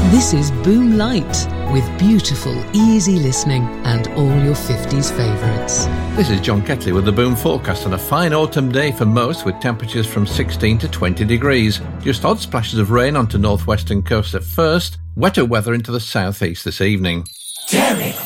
This is Boom Light, with beautiful, easy listening and all your 50s favourites. This is John Ketley with the Boom forecast on a fine autumn day for most, with temperatures from 16 to 20 degrees. Just odd splashes of rain onto northwestern coast at first, wetter weather into the southeast this evening. Derek